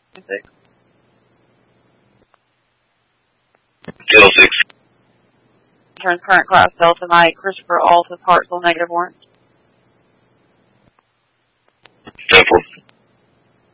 6. Tail 6. Turns current class Delta Mike, Christopher Alt of Hartsville, -1. Temple.